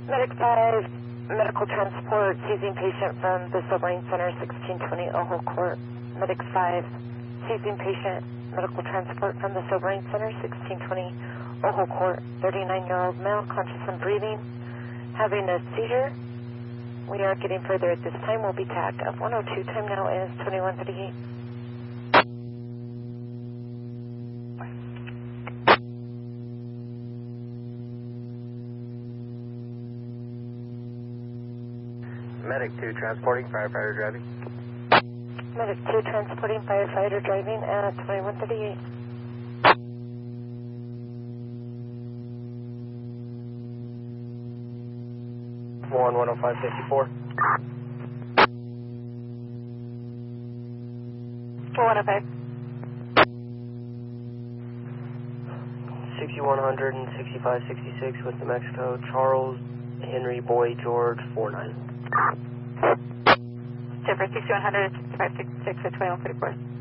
Medic 5, medical transport, seizing patient from the Sobering Center, 1620 Ojo Court. Medic 5, seizing patient, medical transport from the Sobering Center, 1620 Ojo Court. 39-year-old male, conscious and breathing, having a seizure. We are getting further at this time. We'll be tagged up 102. Time now is 21:38. Medic 2 transporting, firefighter driving. Medic 2 transporting, firefighter driving at 21:38. One 10554. 4105. 6100 and 6566 with New Mexico, Charles Henry Boy George 49. Jennifer 6100, 6566 at 2144.